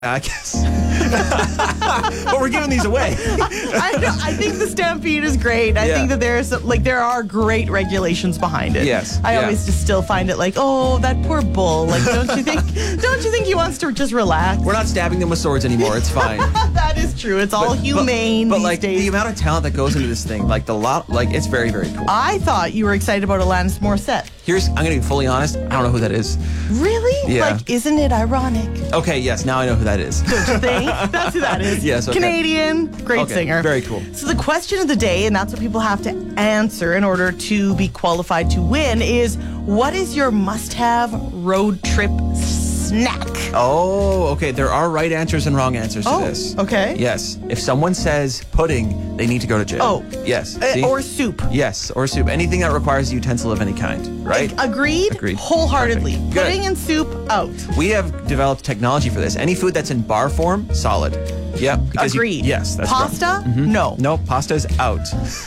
I guess. But we're giving these away. I think the Stampede is great. I think that there are great regulations behind it. Yes. I always just still find it like, oh, that poor bull. Like, don't you think he wants to just relax? We're not stabbing them with swords anymore. It's fine. That is true. It's all humane but these like days. the amount of talent that goes into this thing, it's very, very cool. I thought you were excited about Alanis Morissette. I'm going to be fully honest. I don't know who that is. Really? Yeah. Like, isn't it ironic? Okay, yes. Now I know who that is. Don't you think? That's who that is. Yes, okay. Canadian, great singer. Very cool. So the question of the day, and that's what people have to answer in order to be qualified to win, is what is your must-have road trip snack? Oh, okay. There are right answers and wrong answers to this. Okay. Yes. If someone says pudding, they need to go to jail. Oh. Yes. See? Or soup. Yes, or soup. Anything that requires a utensil of any kind, right? Agreed? Wholeheartedly. Perfect. Good. Pudding and soup, out. We have developed technology for this. Any food that's in bar form, solid. Yeah. Agreed. Yes, that's Pasta? right. No. No, pasta's out.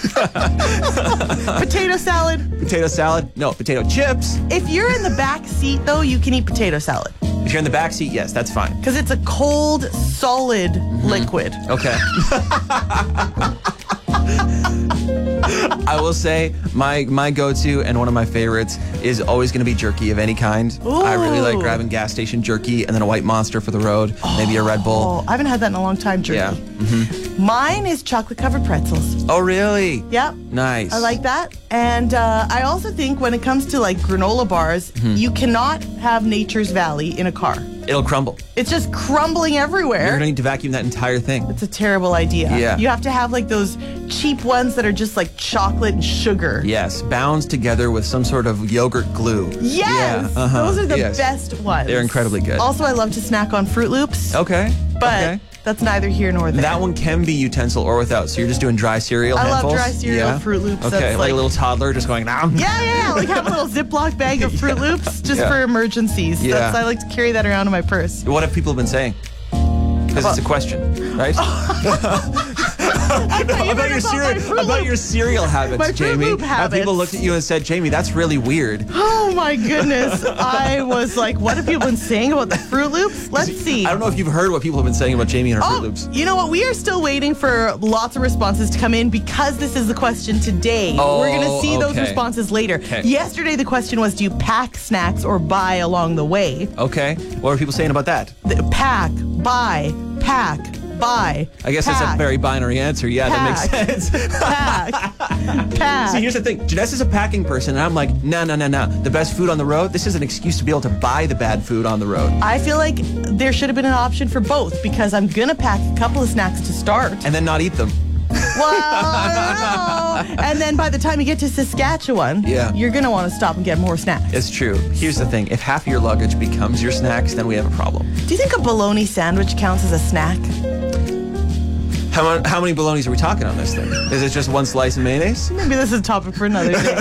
Potato salad? Potato salad? No. Potato chips? If you're in the back seat, though, you can eat potato salad. If you're in the back seat, yes, that's fine. Because it's a cold, solid liquid. Okay. I will say my go-to and one of my favorites is always going to be jerky of any kind. Ooh. I really like grabbing gas station jerky and then a White Monster for the road, maybe a Red Bull. Oh, I haven't had that in a long time, jerky. Yeah. Mine is chocolate-covered pretzels. Oh, really? Yep. Nice. I like that. And I also think when it comes to like granola bars, you cannot have Nature's Valley in a car. It'll crumble. It's just crumbling everywhere. You're going to need to vacuum that entire thing. It's a terrible idea. Yeah. You have to have like those cheap ones that are just like chocolate and sugar. Yes, bound together with some sort of yogurt glue. Yes! Yeah, Those are the best ones. They're incredibly good. Also, I love to snack on Fruit Loops. Okay. But that's neither here nor there. That one can be utensil or without, so you're just doing dry cereal handfuls? I love dry cereal, Fruit Loops. Okay, That's like a little toddler just going, nah. Yeah. Like have a little Ziploc bag of Fruit Loops just for emergencies. Yeah. I like to carry that around in my purse. What have people been saying? Because it's a question, right? About your cereal habits, My Fruit Jamie. Loop habits. People looked at you and said, Jamie, that's really weird. Oh my goodness. I was like, what have people been saying about the Fruit Loops? Let's see. I don't know if you've heard what people have been saying about Jamie and her Fruit Loops. You know what? We are still waiting for lots of responses to come in because this is the question today. Oh, we're going to see those okay. responses later. Okay. Yesterday, the question was, do you pack snacks or buy along the way? Okay. What are people saying about that? Pack, buy, pack, buy. I guess that's a very binary answer. Yeah, Pack. that makes sense. Pack. See, here's the thing. Janessa is a packing person, and I'm like, no. The best food on the road, this is an excuse to be able to buy the bad food on the road. I feel like there should have been an option for both because I'm going to pack a couple of snacks to start. And then not eat them. Well, I don't know. And then by the time you get to Saskatchewan, you're going to want to stop and get more snacks. It's true. Here's the thing. If half of your luggage becomes your snacks, then we have a problem. Do you think a bologna sandwich counts as a snack? How many bolognas are we talking on this thing? Is it just one slice of mayonnaise? Maybe this is a topic for another day.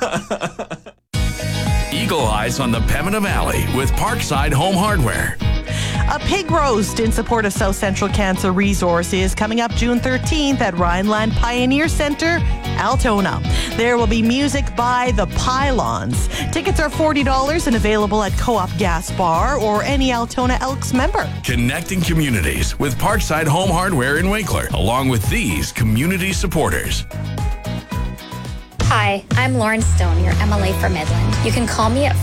Eagle Eyes on the Pembina Valley with Parkside Home Hardware. A pig roast in support of South Central Cancer Resource is coming up June 13th at Rhineland Pioneer Center, Altona. There will be music by The Pylons. Tickets are $40 and available at Co-op Gas Bar or any Altona Elks member. Connecting communities with Parkside Home Hardware in Winkler, along with these community supporters. Hi, I'm Lauren Stone, your MLA for Midland. You can call me at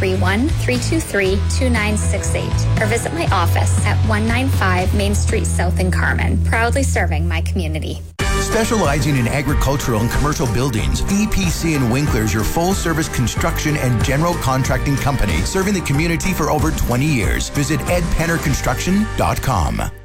431-323-2968 or visit my office at 195 Main Street South in Carmen, proudly serving my community. Specializing in agricultural and commercial buildings, EPC in Winkler is your full-service construction and general contracting company serving the community for over 20 years. Visit edpennerconstruction.com.